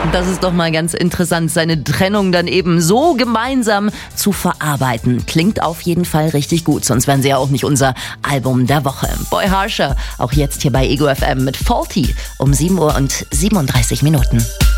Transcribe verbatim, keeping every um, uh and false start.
Das ist doch mal ganz interessant, seine Trennung dann eben so gemeinsam zu verarbeiten. Klingt auf jeden Fall richtig gut, sonst wären sie ja auch nicht unser Album der Woche. Boy Harsher, auch jetzt hier bei Ego F M mit Faulty um sieben Uhr und siebenunddreißig Minuten.